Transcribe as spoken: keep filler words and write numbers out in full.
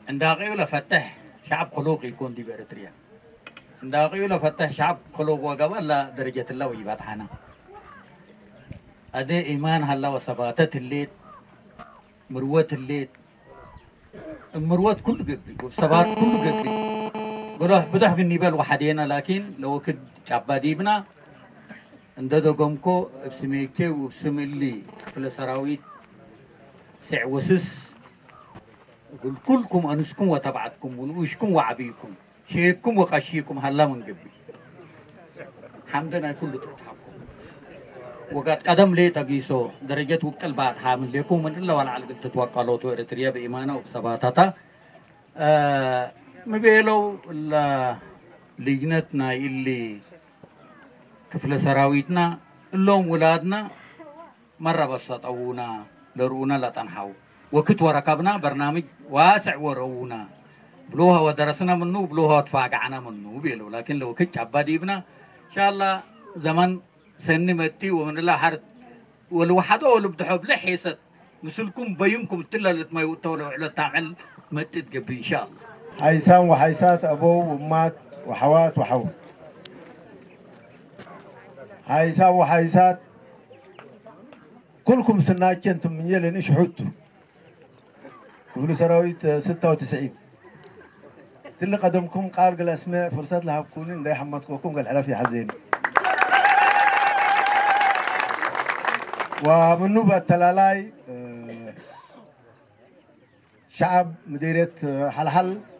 عندها قيولة فتح شعب خلوق يكون دي بإريتريا عندها قيولة فتح شعب خلوق وقبل لا درجة الله ويبات حنا أدي إيمان هلا وثباتات الليل مروات الليل المروات كل قبل ثبات كل قبل بروح بدح النبال وحدينا لكن لو كد شعباديبنا عند دوغمكو بسميكي وبسم اللي في السراويت سع وسس قل كلكم أنسكم وتبعتكم ونوشكم وعبيكم شيكم وقشيكم هلا من قبل حمدنا كل تتحكم وقد قدم لي تقيسو درجة وكل بعد حامل لكم من إلا والعلق تتوقعوا تو إريتريا بإيمانه وبثباتها آه مبيلو لجنتنا اللي كفل سراويتنا اللهم ولادنا مرة بس طوونا لرونا لا تنحو وكت وركبنا برنامج واسع ورونا بلوها ودرسنا منه بلوها وتفاقعنا منه بيلو لكن لو كت عباديبنا إن شاء الله زمن سن متي ومن الله حرد والوحدة ولو بدحب لحيست مثلكم بينكم تلا اللي ما يوتوا على تعمل متي تقبل إن شاء الله حيسان وحيسات أبو وأمات وحوات وحو حيسان وحيسات كلكم سناك أنتم من يلين إيش حطوا كفلوا سراويت ستة وتسعين تل قدمكم قال قال أسماء فرصات لها بكونين ده حمدكم قال حلفي حزين ومن نوبة تلالاي شعب مديرية حلحل